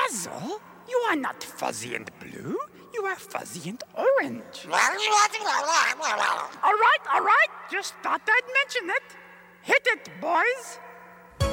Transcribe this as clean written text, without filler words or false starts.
Puzzle? You are not fuzzy and blue. You are fuzzy and orange. All right. Just thought I'd mention it. Hit it, boys.